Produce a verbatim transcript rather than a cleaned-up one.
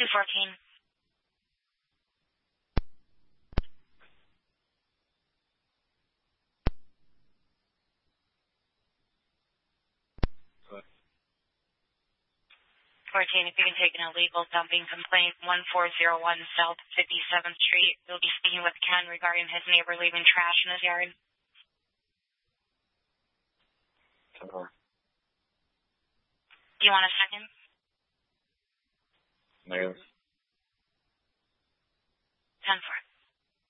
two fourteen. fourteen, if you can take an illegal dumping complaint, one four zero one South fifty-seventh Street. We'll be speaking with Ken regarding his neighbor leaving trash in his yard. ten four. Do you want a second? Negative. ten four.